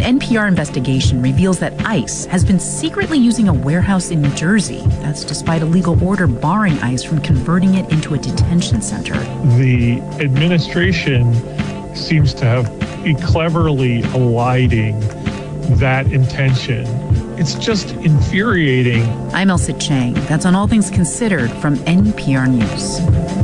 NPR investigation reveals that ICE has been secretly using a warehouse in New Jersey. That's despite a legal order barring ICE from converting it into a detention center. The administration seems to have been cleverly eliding that intention. It's just infuriating. I'm Elsa Chang. That's on All Things Considered from NPR News.